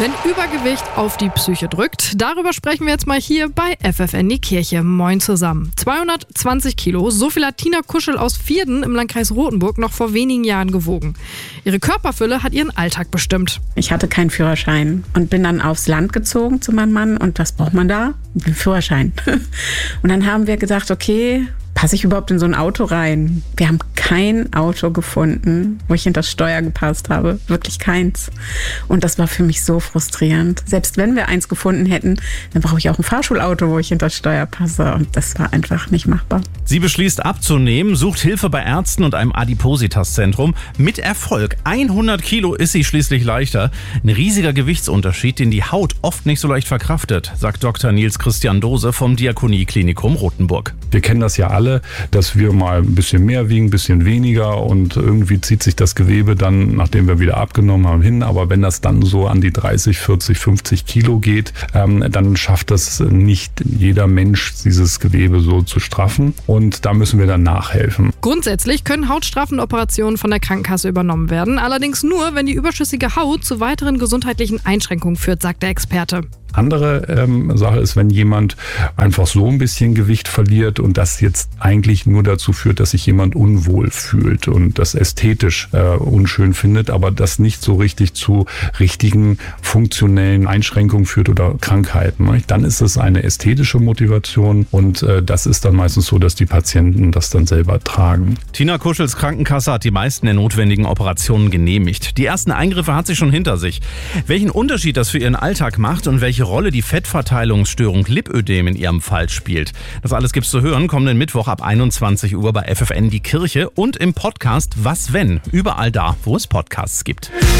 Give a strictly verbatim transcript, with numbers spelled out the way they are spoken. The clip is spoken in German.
Wenn Übergewicht auf die Psyche drückt, darüber sprechen wir jetzt mal hier bei F F N die Kirche. Moin zusammen. zweihundertzwanzig Kilo, so viel hat Tina Kuschel aus Vierden im Landkreis Rothenburg noch vor wenigen Jahren gewogen. Ihre Körperfülle hat ihren Alltag bestimmt. Ich hatte keinen Führerschein und bin dann aufs Land gezogen zu meinem Mann. Und was braucht man da? Einen Führerschein. Und dann haben wir gesagt, okay, passe ich überhaupt in so ein Auto rein? Wir haben kein Auto gefunden, wo ich hinter das Steuer gepasst habe. Wirklich keins. Und das war für mich so frustrierend. Selbst wenn wir eins gefunden hätten, dann brauche ich auch ein Fahrschulauto, wo ich hinter das Steuer passe. Und das war einfach nicht machbar. Sie beschließt abzunehmen, sucht Hilfe bei Ärzten und einem Adipositas-Zentrum. Mit Erfolg. hundert Kilo ist sie schließlich leichter. Ein riesiger Gewichtsunterschied, den die Haut oft nicht so leicht verkraftet, sagt Doktor Nils Christian Dose vom Diakonie-Klinikum Rothenburg. Wir kennen das ja alle, dass wir mal ein bisschen mehr wiegen, ein bisschen weniger und irgendwie zieht sich das Gewebe dann, nachdem wir wieder abgenommen haben, hin. Aber wenn das dann so an die dreißig, vierzig, fünfzig Kilo geht, ähm, dann schafft das nicht jeder Mensch, dieses Gewebe so zu straffen. Und da müssen wir dann nachhelfen. Grundsätzlich können hautstraffende Operationen von der Krankenkasse übernommen werden. Allerdings nur, wenn die überschüssige Haut zu weiteren gesundheitlichen Einschränkungen führt, sagt der Experte. Andere ähm, Sache ist, wenn jemand einfach so ein bisschen Gewicht verliert und das jetzt eigentlich nur dazu führt, dass sich jemand unwohl fühlt und das ästhetisch äh, unschön findet, aber das nicht so richtig zu richtigen funktionellen Einschränkungen führt oder Krankheiten. Ne? Dann ist es eine ästhetische Motivation und äh, das ist dann meistens so, dass die Patienten das dann selber tragen. Tina Kuschels Krankenkasse hat die meisten der notwendigen Operationen genehmigt. Die ersten Eingriffe hat sie schon hinter sich. Welchen Unterschied das für ihren Alltag macht und welche Rolle die Fettverteilungsstörung Lipödem in ihrem Fall spielt. Das alles gibt's zu hören, kommenden Mittwoch ab einundzwanzig Uhr bei F F N die Kirche und im Podcast Was Wenn? Überall da, wo es Podcasts gibt.